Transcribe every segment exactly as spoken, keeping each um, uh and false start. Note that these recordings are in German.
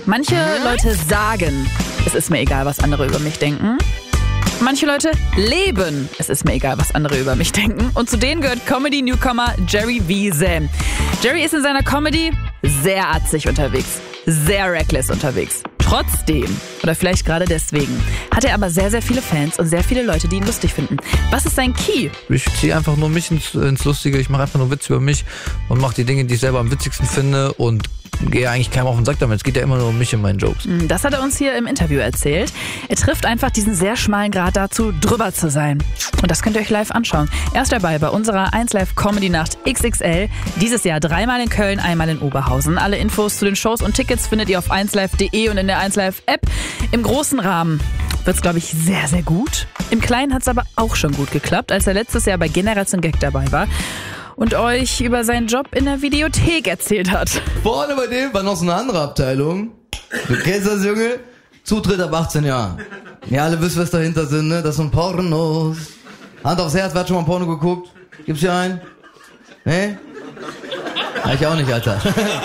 Manche Leute sagen, es ist mir egal, was andere über mich denken. Manche Leute leben, es ist mir egal, was andere über mich denken. Und zu denen gehört Comedy-Newcomer Jerry Wiese. Jerry ist in seiner Comedy sehr atzig unterwegs, sehr reckless unterwegs. Trotzdem, oder vielleicht gerade deswegen, hat er aber sehr, sehr viele Fans und sehr viele Leute, die ihn lustig finden. Was ist sein Key? Ich ziehe einfach nur mich ins, ins Lustige, ich mache einfach nur Witze über mich und mache die Dinge, die ich selber am witzigsten finde und gehe eigentlich keinem auf den Sack damit. Es geht ja immer nur um mich und meinen Jokes. Das hat er uns hier im Interview erzählt. Er trifft einfach diesen sehr schmalen Grad dazu, drüber zu sein. Und das könnt ihr euch live anschauen. Er ist dabei bei unserer eins Live Comedy Nacht X X L. Dieses Jahr dreimal in Köln, einmal in Oberhausen. Alle Infos zu den Shows und Tickets findet ihr auf eins live punkt de und in der eins Live App. Im großen Rahmen wird's, glaube ich, sehr, sehr gut. Im Kleinen hat's aber auch schon gut geklappt, als er letztes Jahr bei Generation Gag dabei war und euch über seinen Job in der Videothek erzählt hat. Vorne bei dem war noch so eine andere Abteilung. Du kennst das, Junge? Zutritt ab achtzehn Jahren. Ja, alle wissen, was dahinter sind, ne? Das sind Pornos. Hand aufs Herz, wer hat schon mal Porno geguckt? Gibt's hier einen? Ne? Ja, ich auch nicht, Alter.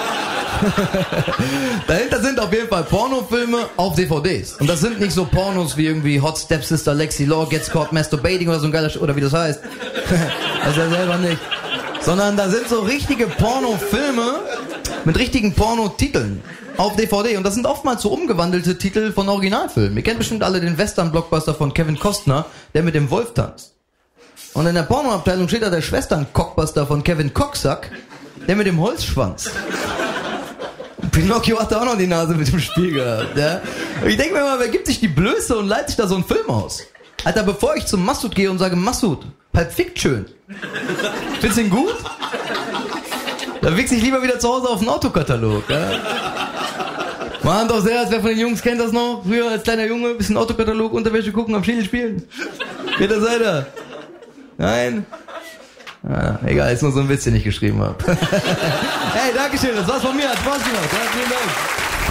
Dahinter sind auf jeden Fall Pornofilme auf D V Ds. Und das sind nicht so Pornos wie irgendwie Hot Stepsister Lexi Law Gets Caught Masturbating oder so ein geiler Sch- oder wie das heißt. Das ist ja selber nicht. Sondern da sind so richtige Pornofilme mit richtigen Pornotiteln auf D V D. Und das sind oftmals so umgewandelte Titel von Originalfilmen. Ihr kennt bestimmt alle den Western-Blockbuster von Kevin Costner, der mit dem Wolf tanzt. Und in der Pornoabteilung steht da der Schwestern-Cockbuster von Kevin Cocksack, der mit dem Holzschwanz. Pinocchio hat da auch noch die Nase mit dem Spiel gehabt, ja. Und ich denke mir mal, wer gibt sich die Blöße und leitet sich da so einen Film aus? Alter, bevor ich zum Massoud gehe und sage, Massoud, Pulp Fiction, findest du ihn gut? Da wichse ich lieber wieder zu Hause auf den Autokatalog, ja. Mal Hand aufs Herz, wer von den Jungs kennt das noch? Früher als kleiner Junge, bisschen Autokatalog, Unterwäsche gucken, am Schädel spielen. Geht das weiter? Nein? Ah, egal, ist nur so ein Witz, den ich geschrieben habe. Hey, Dankeschön, das war's von mir, hat Spaß gemacht. Ja, vielen Dank.